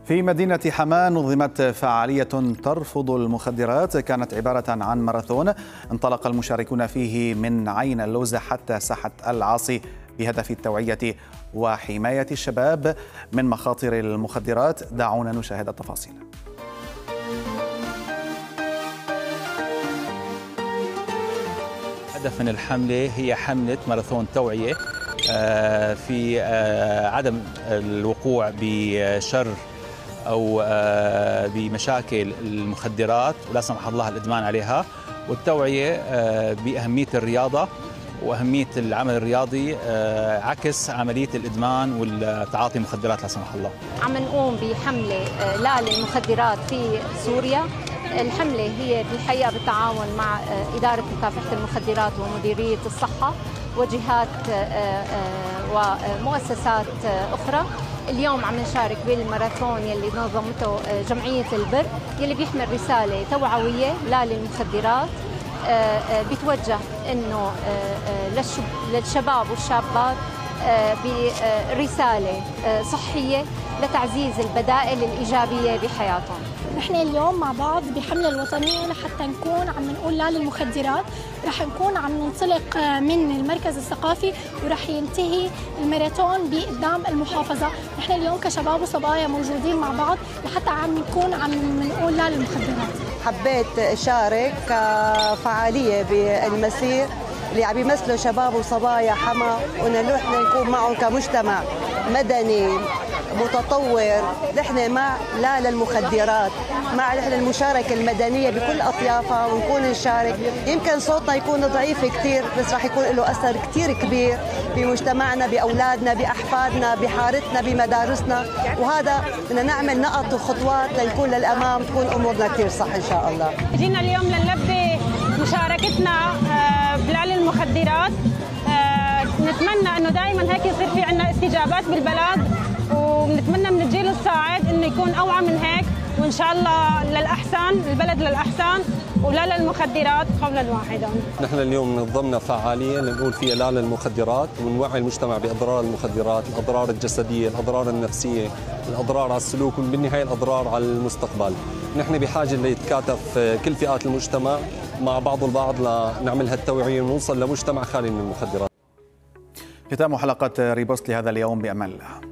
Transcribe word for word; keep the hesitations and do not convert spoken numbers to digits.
في مدينة حماة نظمت فعالية ترفض المخدرات، كانت عبارة عن ماراثون انطلق المشاركون فيه من عين اللوزة حتى ساحة العاصي بهدف التوعية وحماية الشباب من مخاطر المخدرات. دعونا نشاهد التفاصيل. هدف من الحملة هي حملة ماراثون توعية في عدم الوقوع بشر أو بمشاكل المخدرات ولا سمح الله الإدمان عليها، والتوعية بأهمية الرياضة وأهمية العمل الرياضي عكس عملية الإدمان والتعاطي المخدرات لا سمح الله. عم نقوم بحملة لا للمخدرات في سوريا. الحملة هي بالحقيقة بالتعاون مع إدارة مكافحة المخدرات ومديرية الصحة وجهات ومؤسسات أخرى. اليوم عم نشارك بالماراثون يلي نظمته جمعية البر يلي بيحمل رسالة توعوية لا للمخدرات، بتوجه انه للشباب والشابات برسالة صحية لتعزيز البدائل الإيجابية بحياتهم. نحن اليوم مع بعض بحملة الوطنية لحتى نكون عم نقول لا للمخدرات. رح نكون عم ننطلق من المركز الثقافي ورح ينتهي الماراثون بقدام المحافظة. نحن اليوم كشباب وصبايا موجودين مع بعض لحتى عم نكون عم نقول لا للمخدرات. حبيت أشارك كفعالية بالمسير اللي عم يمثلوا شباب وصبايا حما، وإنه نحن نكون معهم كمجتمع مدني متطور. نحن مع لا للمخدرات، مع نحن المشاركة المدنية بكل أطيافها، ونكون نشارك. يمكن صوتنا يكون ضعيف كثير بس راح يكون له أثر كثير كبير بمجتمعنا، بأولادنا، بأحفادنا، بحارتنا، بمدارسنا، وهذا بدنا نعمل نقط وخطوات لنكون للأمام، تكون أمورنا كثير صح إن شاء الله. جينا اليوم لنلبي مشاركتنا بلا للمخدرات. نتمنى انه دائما هيك يصير في عندنا استجابات بالبلد، ونتمنى من الجيل الصاعد انه يكون اوعى من هيك، وان شاء الله للاحسن، البلد للاحسن ولا للمخدرات قولا واحدا. نحن اليوم نظمنا فعاليه لنقول فيها لا للمخدرات، ونوعي المجتمع باضرار المخدرات، الاضرار الجسديه، الاضرار النفسيه، الاضرار على السلوك، وبالنهايه الاضرار على المستقبل. نحن بحاجه ليتكاتف كل فئات المجتمع مع بعض البعض لنعمل هالتوعيه ونوصل لمجتمع خالي من المخدرات. ختام حلقة ريبوست لهذا اليوم بأمان الله.